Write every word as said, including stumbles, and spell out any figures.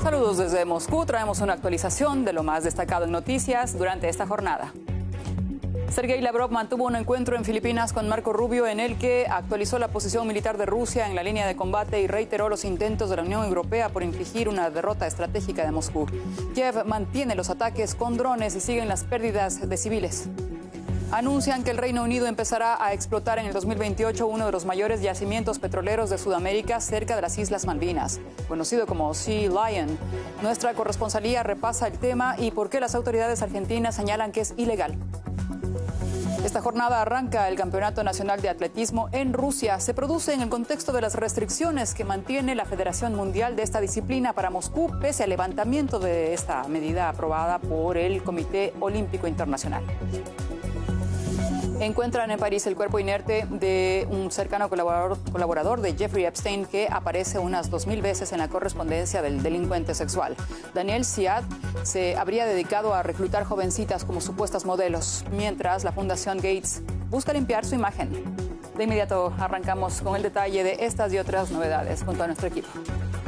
Saludos desde Moscú, traemos una actualización de lo más destacado en noticias durante esta jornada. Sergei Lavrov mantuvo un encuentro en Filipinas con Marco Rubio en el que actualizó la posición militar de Rusia en la línea de combate y reiteró los intentos de la Unión Europea por infligir una derrota estratégica de Moscú. Kiev mantiene los ataques con drones y siguen las pérdidas de civiles. Anuncian que el Reino Unido empezará a explotar en el dos mil veintiocho uno de los mayores yacimientos petroleros de Sudamérica cerca de las Islas Malvinas, conocido como Sea Lion. Nuestra corresponsalía repasa el tema y por qué las autoridades argentinas señalan que es ilegal. Esta jornada arranca el Campeonato Nacional de Atletismo en Rusia. Se produce en el contexto de las restricciones que mantiene la Federación Mundial de esta disciplina para Moscú, pese al levantamiento de esta medida aprobada por el Comité Olímpico Internacional. Encuentran en París el cuerpo inerte de un cercano colaborador, colaborador de Jeffrey Epstein que aparece unas dos mil veces en la correspondencia del delincuente sexual. Daniel Siad se habría dedicado a reclutar jovencitas como supuestas modelos, mientras la Fundación Gates busca limpiar su imagen. De inmediato arrancamos con el detalle de estas y otras novedades junto a nuestro equipo.